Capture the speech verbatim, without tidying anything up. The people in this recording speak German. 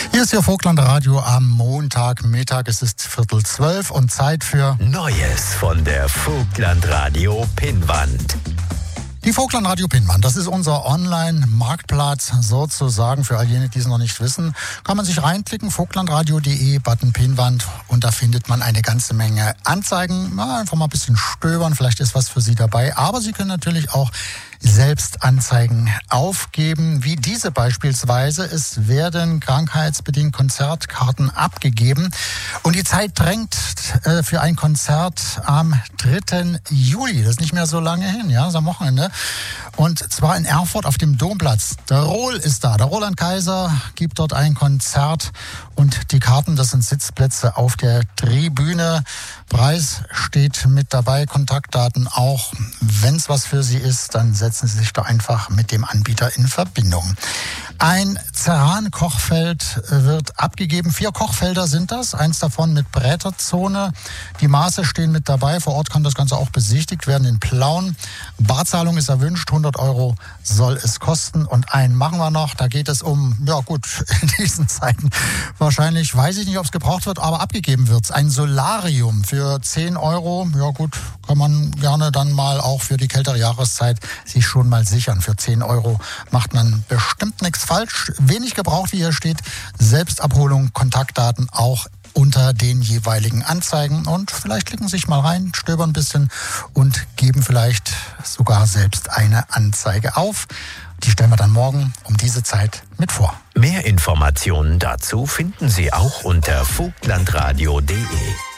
Hier ist Ihr Vogtland-Radio am Montagmittag. Es ist Viertel zwölf und Zeit für Neues von der Vogtland-Radio-Pinnwand. Die Vogtland-Radio-Pinnwand, das ist unser Online-Marktplatz sozusagen. Für all jene, die es noch nicht wissen, kann man sich reinklicken, vogtlandradio punkt de, Button Pinnwand, und da findet man eine ganze Menge Anzeigen. Na, einfach mal ein bisschen stöbern, vielleicht ist was für Sie dabei. Aber Sie können natürlich auch selbst Anzeigen aufgeben, wie diese beispielsweise. Es werden krankheitsbedingt Konzertkarten abgegeben und die Zeit drängt äh, für ein Konzert am dritten Juli. Das ist nicht mehr so lange hin, ja, das ist am Wochenende. Und zwar in Erfurt auf dem Domplatz. Der Rohl ist da. Der Roland Kaiser gibt dort ein Konzert und die Karten, das sind Sitzplätze auf der Tribüne. Preis steht mit dabei, Kontaktdaten auch. Wenn es was für Sie ist, dann setzen Sie sich da einfach mit dem Anbieter in Verbindung. Ein Ceran-Kochfeld wird abgegeben. Vier Kochfelder sind das. Eins davon mit Bräterzone. Die Maße stehen mit dabei. Vor Ort kann das Ganze auch besichtigt werden in Plauen. Barzahlung ist erwünscht. hundert Euro soll es kosten. Und einen machen wir noch. Da geht es um, ja gut, in diesen Zeiten wahrscheinlich, weiß ich nicht, ob es gebraucht wird, aber abgegeben wird es. Ein Solarium für zehn Euro. Ja gut, kann man gerne dann mal auch für die kältere Jahreszeit sich schon mal sichern. Für zehn Euro macht man bestimmt nichts falsch. Wenig gebraucht, wie hier steht. Selbstabholung, Kontaktdaten auch unter den jeweiligen Anzeigen. Und vielleicht klicken Sie sich mal rein, stöbern ein bisschen und geben vielleicht sogar selbst eine Anzeige auf. Die stellen wir dann morgen um diese Zeit mit vor. Mehr Informationen dazu finden Sie auch unter vogtlandradio punkt de.